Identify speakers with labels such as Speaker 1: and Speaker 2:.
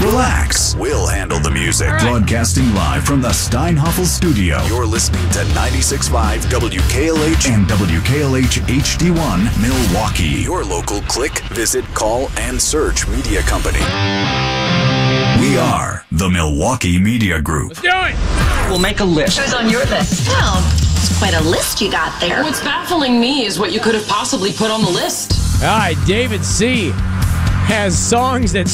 Speaker 1: Relax. We'll handle the music.
Speaker 2: Right.
Speaker 1: Broadcasting live from the Steinhoffel studio. You're listening to 96.5 WKLH and WKLH HD1 Milwaukee. Your local click, visit, call, and search media company. We are the Milwaukee Media Group.
Speaker 2: Let's do it.
Speaker 3: We'll make a list.
Speaker 4: Who's on your list?
Speaker 5: Well, it's quite a list you got there.
Speaker 6: What's baffling me is what you could have possibly put on the list.
Speaker 2: All right, David C. has songs that